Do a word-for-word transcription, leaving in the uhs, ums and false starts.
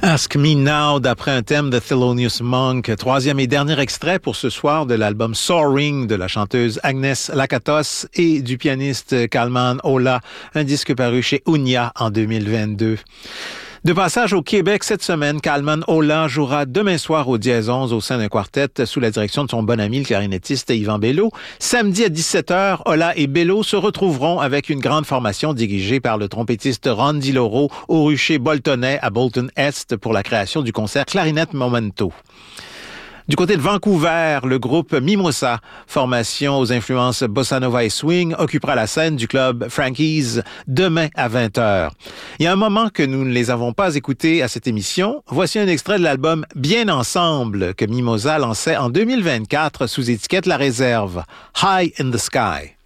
Ask Me Now, d'après un thème de Thelonious Monk, troisième et dernier extrait pour ce soir de l'album Soaring de la chanteuse Agnès Lakatos et du pianiste Kalman Ola, un disque paru chez Unia en deux mille vingt-deux. De passage au Québec cette semaine, Kalman Ola jouera demain soir au Dièse onze au sein d'un quartet sous la direction de son bon ami le clarinettiste Yvan Bello. Samedi à dix-sept heures, Ola et Bello se retrouveront avec une grande formation dirigée par le trompettiste Ron DiLoro au Rucher Boltonais à Bolton Est pour la création du concert Clarinette Momento. Du côté de Vancouver, le groupe Mimosa, formation aux influences bossa nova et swing, occupera la scène du club Frankie's demain à vingt heures. Il y a un moment que nous ne les avons pas écoutés à cette émission. Voici un extrait de l'album Bien Ensemble que Mimosa lançait en deux mille vingt-quatre sous étiquette La Réserve, High in the Sky.